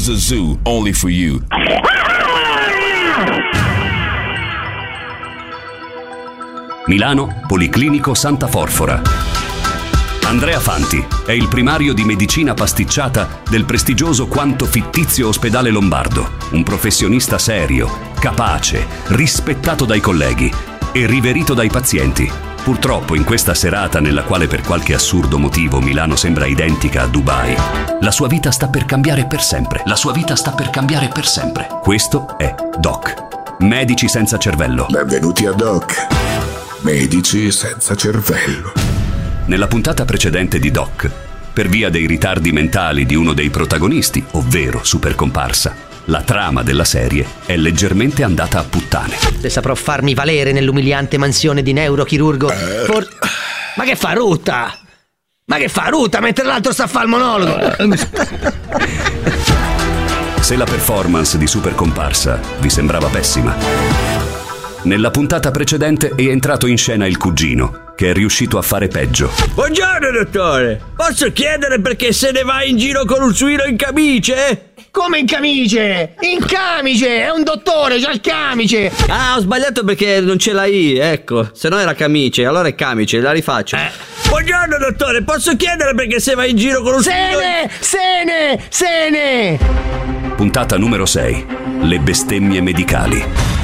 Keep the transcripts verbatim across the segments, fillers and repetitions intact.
is a zoo only for you. Milano, Policlinico Santa Forfora. Andrea Fanti è il primario di medicina pasticciata del prestigioso quanto fittizio ospedale lombardo, un professionista serio, capace, rispettato dai colleghi e riverito dai pazienti. Purtroppo in questa serata nella quale per qualche assurdo motivo Milano sembra identica a Dubai, la sua vita sta per cambiare per sempre. La sua vita sta per cambiare per sempre. Questo è Doc, Medici senza cervello. Benvenuti a Doc, Medici senza cervello. Nella puntata precedente di Doc, per via dei ritardi mentali di uno dei protagonisti, ovvero Super Comparsa, la trama della serie è leggermente andata a puttane. Se saprò farmi valere nell'umiliante mansione di neurochirurgo, for... Ma che fa Rutta? Ma che fa Rutta mentre l'altro sta a fare il monologo? Se la performance di Super Comparsa vi sembrava pessima, nella puntata precedente è entrato in scena il cugino, che è riuscito a fare peggio. Buongiorno dottore, posso chiedere perché se ne va in giro con un suino in camice? Come in camice? In camice! È un dottore, c'ha il camice! Ah, ho sbagliato perché non c'è la I, ecco. Se no era camice, allora è camice, la rifaccio. Eh. Buongiorno dottore, posso chiedere perché se va in giro con un suino... Sene! Sene! Sene! Puntata numero sei. Le bestemmie medicali.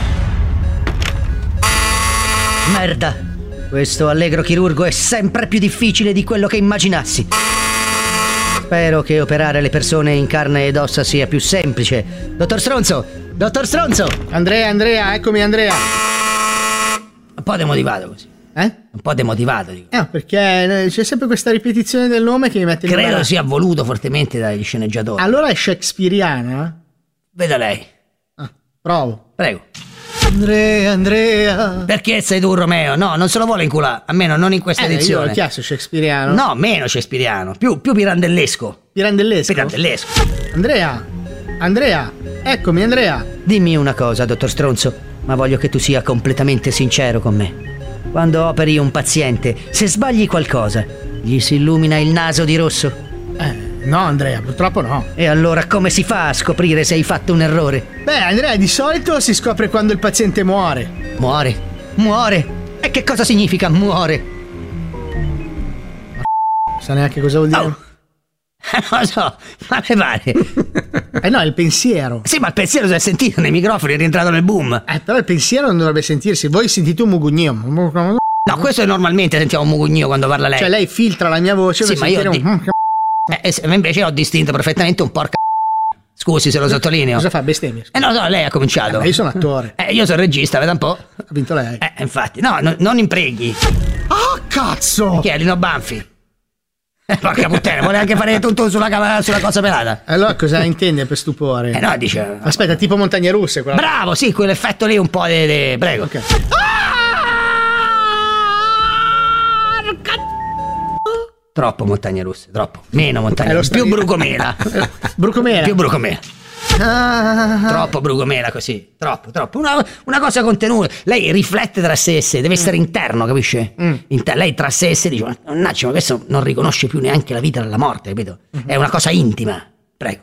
Merda! Questo allegro chirurgo è sempre più difficile di quello che immaginassi. Spero che operare le persone in carne ed ossa sia più semplice. Dottor Stronzo! Dottor Stronzo! Andrea, Andrea, eccomi Andrea. Un po' demotivato così. Eh? Un po' demotivato, dico. Eh, perché c'è sempre questa ripetizione del nome che mi mette in Credo imbarazzo. sia voluto fortemente dagli sceneggiatori. Allora è shakespeariana? Veda lei. Ah, provo. Prego. Andrea, Andrea. Perché sei tu Romeo? No, non se lo vuole inculare. Almeno non in questa Eh, edizione. io l'ho chiesto shakespeariano. No, meno shakespeariano. Più, più pirandellesco. Pirandellesco? Pirandellesco. Andrea, Andrea, eccomi Andrea. Dimmi una cosa, dottor Stronzo, ma voglio che tu sia completamente sincero con me. Quando operi un paziente, se sbagli qualcosa, gli si illumina il naso di rosso? Eh, no Andrea, purtroppo no. E allora come si fa a scoprire se hai fatto un errore? Beh Andrea, di solito si scopre quando il paziente muore. Muore? Muore? E che cosa significa muore? Non sa neanche cosa vuol dire. Oh. Non lo so, ma mi pare. Eh no, è il pensiero. Sì, ma il pensiero si è sentito nei microfoni, è rientrato nel boom. Eh, però il pensiero non dovrebbe sentirsi. Voi sentite un mugugnio. No, questo è normalmente sentiamo un mugugnio quando parla lei. Cioè lei filtra la mia voce sì, per ma io sentire di... un... Eh, eh, invece ho distinto perfettamente un porca. Scusi se lo sottolineo. Cosa fa, bestemmia? Eh no, no, lei ha cominciato. Eh, ma io sono attore. Eh, io sono regista, veda un po'. Ha vinto lei. Eh, infatti. No, no non impreghi. Ah, cazzo! Chi è, Lino Banfi? Eh, porca puttana, vuole anche fare tutto sulla, cava, sulla cosa pelata. Allora cosa intende per stupore? Eh no, dice... Aspetta, tipo montagne russe quella. Bravo, sì, quell'effetto lì un po' di... di... Prego. Ok. Troppo montagne russe, troppo. Meno montagne russe. Più brucomela. Brucomela. Più brucomela. Ah. Troppo brucomela così. Troppo, troppo. Una, una cosa contenuta. Lei riflette tra sé e sé, deve essere interno, capisce? Mm. Inter- lei tra sé e sé dice: mannaggia, ma questo non riconosce più neanche la vita dalla morte, capito? Mm-hmm. È una cosa intima. Prego.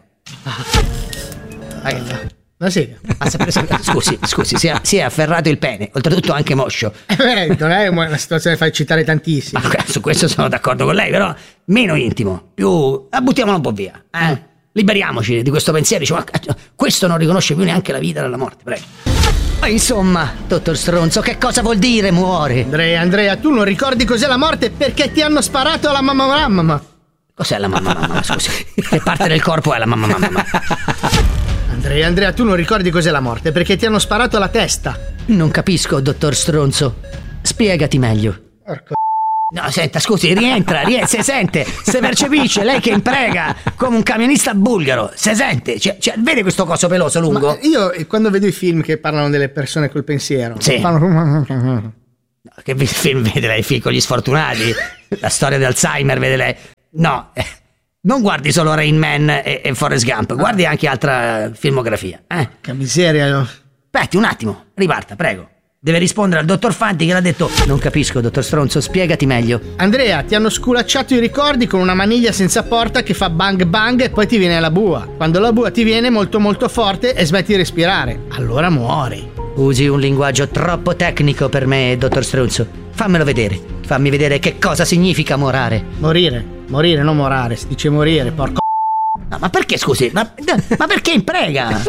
Ah. Ma sì. Scusi, scusi, si è, si è afferrato il pene, oltretutto anche moscio. Eh, non è una situazione che fa eccitare tantissimo. Ma su questo sono d'accordo con lei, però meno intimo, più... Ah, buttiamolo un po' via, eh? Mm. Liberiamoci di questo pensiero, diciamo, questo non riconosce più neanche la vita dalla morte, prego. Ma insomma, dottor Stronzo, che cosa vuol dire muore? Andrea, Andrea, tu non ricordi cos'è la morte perché ti hanno sparato alla mamma mamma. Cos'è la mamma mamma, scusi? Che parte del corpo è la mamma mamma? Andrea, Andrea, tu non ricordi cos'è la morte perché ti hanno sparato alla testa. Non capisco, dottor Stronzo. Spiegati meglio. Porco. No, senta, scusi, rientra, rientra, se sente, se percepisce, lei che imprega come un camionista bulgaro, se sente, cioè, cioè, vede questo coso peloso lungo? Ma io quando vedo i film che parlano delle persone col pensiero, sì. Fanno... Che film vede lei? Film con gli sfortunati? La storia di Alzheimer, vede lei? No, eh, non guardi solo Rain Man e, e Forrest Gump, guardi anche altra filmografia. Eh? Che miseria. Io. Aspetti un attimo, riparta, prego. Deve rispondere al dottor Fanti che l'ha detto: non capisco, dottor Stronzo, spiegati meglio. Andrea, ti hanno sculacciato i ricordi con una maniglia senza porta che fa bang bang e poi ti viene la bua. Quando la bua ti viene molto molto forte e smetti di respirare, allora muori. Usi un linguaggio troppo tecnico per me, dottor Stronzo. Fammelo vedere. Fammi vedere che cosa significa morare. Morire, morire, non morare, si dice morire, porco. No, ma perché, scusi? Ma, ma perché imprega?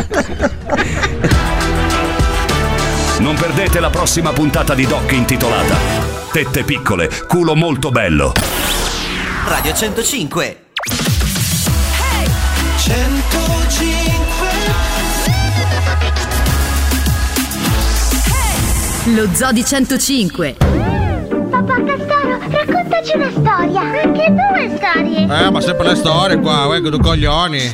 Non perdete la prossima puntata di Doc intitolata Tette piccole, culo molto bello. Radio centocinque. Hey! centocinque. Hey! Lo Zoo di centocinque. Papà Castoro, raccontaci una storia. Anche due storie. Eh, ma sempre le storie qua, uè, che due coglioni.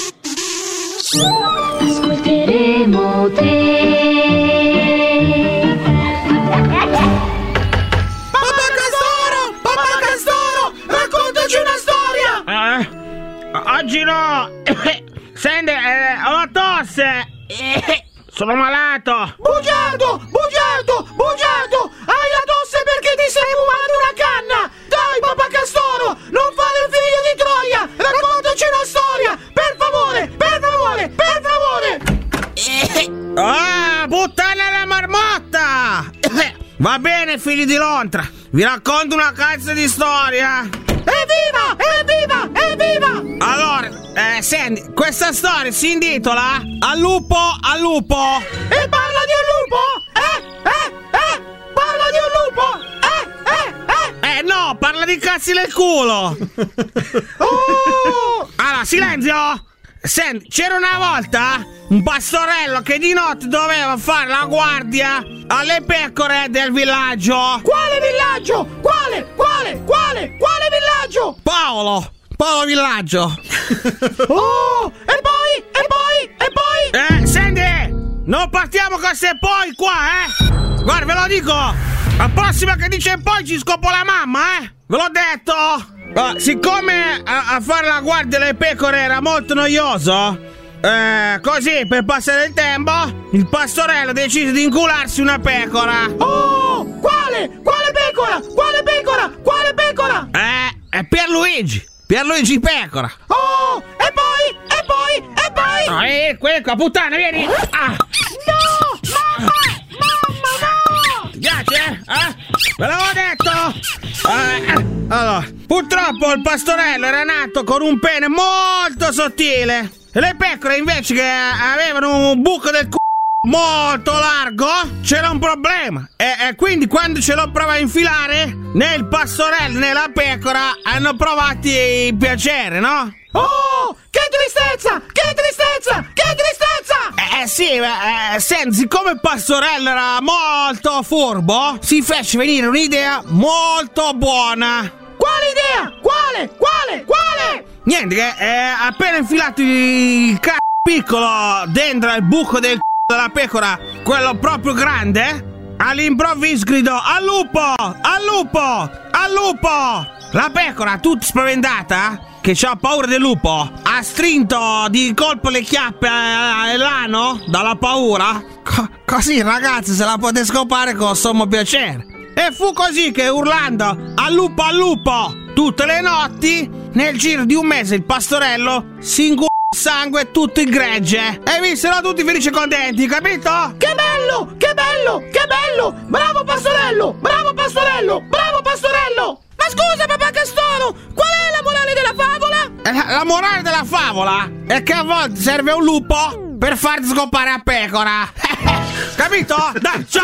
Ascolteremo te. Oggi no! Senti, eh, ho la tosse! Eh, sono malato! Bugiardo! Bugiardo! Bugiardo! Hai la tosse perché ti sei fumato una canna! Dai, papà Castoro! Non fare il figlio di Troia! Raccontaci una storia! Per favore! Per favore! Per favore! Ah, puttana la marmotta! Va bene, figli di Lontra! Vi racconto una cazzo di storia! Evviva! Evviva! Evviva! Allora, eh, senti, questa storia si intitola Al lupo, al lupo. E parla di un lupo? Eh? Eh? Eh? Parla di un lupo? Eh? Eh? Eh? Eh no, parla di cazzi nel culo. Oh! Allora, silenzio. Senti, c'era una volta un pastorello che di notte doveva fare la guardia alle pecore del villaggio. Quale villaggio? Quale? Quale? Quale? Quale villaggio? Paolo. Paolo Villaggio. Oh! E poi? E poi? E poi? Eh, senti! Non partiamo con se poi qua, eh! Guarda, ve lo dico! La prossima che dice poi ci scopo la mamma, eh! Ve l'ho detto! Uh, siccome a, a fare la guardia alle pecore era molto noioso, eh, così per passare il tempo, il pastorello decise di incularsi una pecora. Oh! Quale? Quale pecora? Quale pecora? Quale pecora? Eh, è Pierluigi! Pierluigi Pecora. Oh! E poi? E poi? E poi? No, eh, quella puttana, vieni! Ah! No! Mamma! Mamma, no! Ti piace? Eh? Ve l'avevo detto! Eh, allora, purtroppo il pastorello era nato con un pene molto sottile. E le pecore invece che avevano un buco del c***o molto largo, c'era un problema. E, e quindi quando ce lo prova a infilare, né il pastorello né la pecora hanno provato il piacere, no? Oh, che tristezza! Che tristezza! Che tristezza! Eh, eh sì, eh, senti, siccome il pastorello era molto furbo, si fece venire un'idea molto buona. Quale idea? Quale? Quale? Quale? Niente, che eh, appena infilato il c***o piccolo dentro il buco del c***o della pecora, quello proprio grande, all'improvviso gridò: al lupo! Al lupo! Al lupo! La pecora, tutta spaventata, che c'ha paura del lupo, ha strinto di colpo le chiappe e l'ano dalla paura. Co- così ragazzi se la potete scopare con sommo piacere. E fu così che urlando al lupo al lupo tutte le notti, nel giro di un mese il pastorello si inculò sangue tutto il gregge e vissero tutti felici e contenti, capito? Che bello! Che bello! Che bello! Bravo pastorello! Bravo pastorello! Bravo pastorello! Ma scusa papà Castoro, qual è la morale della favola? La, la morale della favola è che a volte serve un lupo per farti scopare a pecora. Capito? Dai, ciao!